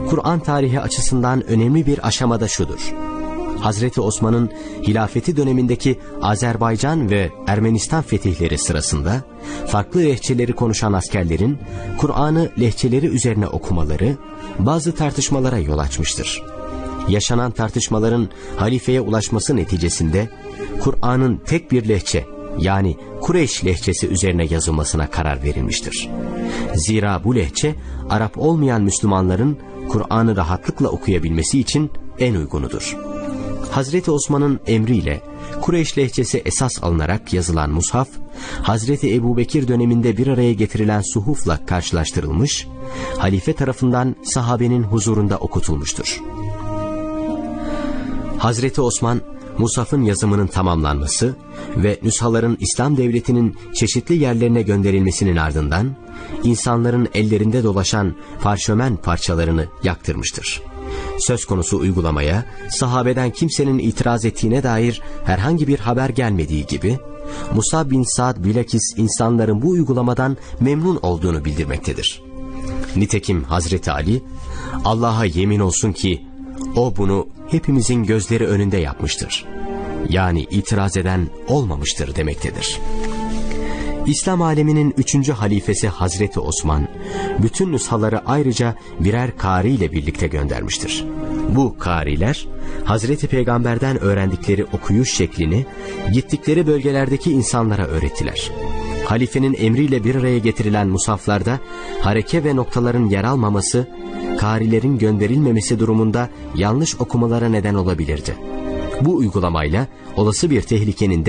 Kur'an tarihi açısından önemli bir aşamada şudur: Hazreti Osman'ın hilafeti dönemindeki Azerbaycan ve Ermenistan fetihleri sırasında farklı lehçeleri konuşan askerlerin Kur'an'ı lehçeleri üzerine okumaları bazı tartışmalara yol açmıştır. Yaşanan tartışmaların halifeye ulaşması neticesinde Kur'an'ın tek bir lehçe, yani Kureyş lehçesi üzerine yazılmasına karar verilmiştir. Zira bu lehçe Arap olmayan Müslümanların Kur'an'ı rahatlıkla okuyabilmesi için en uygunudur. Hazreti Osman'ın emriyle Kureyş lehçesi esas alınarak yazılan mushaf, Hazreti Ebubekir döneminde bir araya getirilen suhufla karşılaştırılmış, halife tarafından sahabenin huzurunda okutulmuştur. Hazreti Osman, mushafın yazımının tamamlanması ve nüshaların İslam devletinin çeşitli yerlerine gönderilmesinin ardından, insanların ellerinde dolaşan parşömen parçalarını yaktırmıştır. Söz konusu uygulamaya sahabeden kimsenin itiraz ettiğine dair herhangi bir haber gelmediği gibi, Musab bin Sa'd bilakis insanların bu uygulamadan memnun olduğunu bildirmektedir. Nitekim Hazreti Ali, Allah'a yemin olsun ki o bunu hepimizin gözleri önünde yapmıştır, yani itiraz eden olmamıştır demektedir. İslam aleminin 3. halifesi Hazreti Osman, bütün nüshaları ayrıca birer kari ile birlikte göndermiştir. Bu kariler, Hazreti Peygamber'den öğrendikleri okuyuş şeklini gittikleri bölgelerdeki insanlara öğrettiler. Halifenin emriyle bir araya getirilen musaflarda hareke ve noktaların yer almaması, karilerin gönderilmemesi durumunda yanlış okumalara neden olabilirdi. Bu uygulamayla olası bir tehlikenin